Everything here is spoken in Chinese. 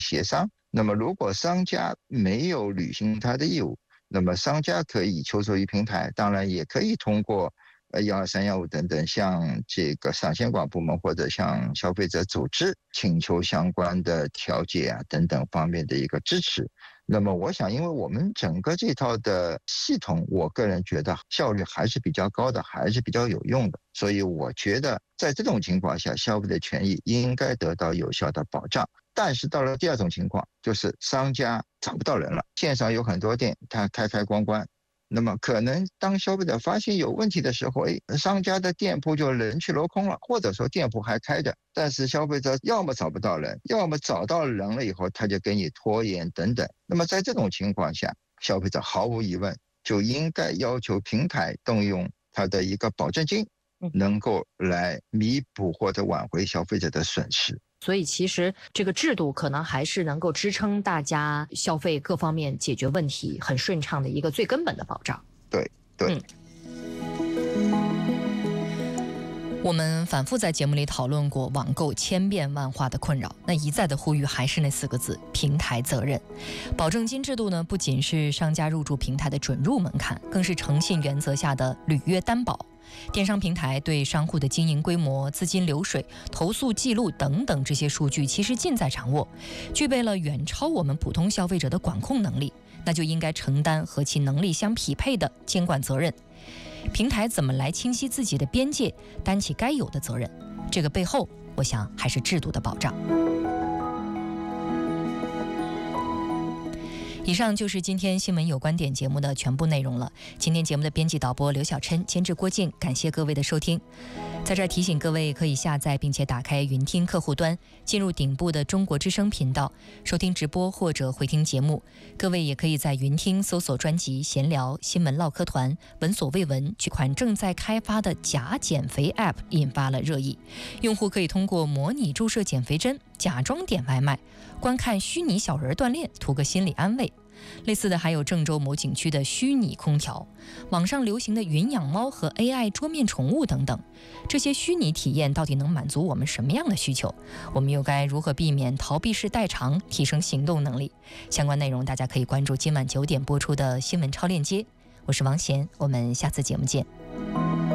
协商。那么如果商家没有履行他的义务，那么商家可以求助于平台，当然也可以通过12315等等，向这个省监管部门或者向消费者组织请求相关的调解啊等等方面的一个支持。那么我想，因为我们整个这套的系统，我个人觉得效率还是比较高的，还是比较有用的，所以我觉得在这种情况下，消费者权益应该得到有效的保障。但是到了第二种情况，就是商家找不到人了，线上有很多店，它开关关。那么可能当消费者发现有问题的时候，商家的店铺就人去楼空了，或者说店铺还开着，但是消费者要么找不到人，要么找到人了以后他就给你拖延等等。那么在这种情况下，消费者毫无疑问就应该要求平台动用他的一个保证金，能够来弥补或者挽回消费者的损失。 所以其实这个制度可能还是能够支撑大家消费各方面解决问题很顺畅的一个最根本的保障。 对。 我们反复在节目里讨论过网购千变万化的困扰，那一再的呼吁还是那4个字：平台责任。保证金制度呢，不仅是商家入驻平台的准入门槛，更是诚信原则下的履约担保。电商平台对商户的经营规模、资金流水、投诉记录等等这些数据其实尽在掌握，具备了远超我们普通消费者的管控能力，那就应该承担和其能力相匹配的监管责任。平台怎么来清晰自己的边界，担起该有的责任，这个背后我想还是制度的保障。以上就是今天新闻有观点节目的全部内容了。今天节目的编辑导播刘小琛，监制郭静，感谢各位的收听。在这儿提醒各位，可以下载并且打开云听客户端，进入顶部的中国之声频道，收听直播或者回听节目。各位也可以在云听搜索专辑闲聊、新闻唠嗑团、闻所未闻，这款正在开发的假减肥 App 引发了热议。用户可以通过模拟注射减肥针，假装点外卖，观看虚拟小人锻炼，图个心理安慰。类似的还有郑州某景区的虚拟空调，网上流行的云养猫和 AI 桌面宠物等等。这些虚拟体验到底能满足我们什么样的需求？我们又该如何避免逃避式代偿，提升行动能力？相关内容大家可以关注今晚9点播出的新闻超链接。我是王贤，我们下次节目见。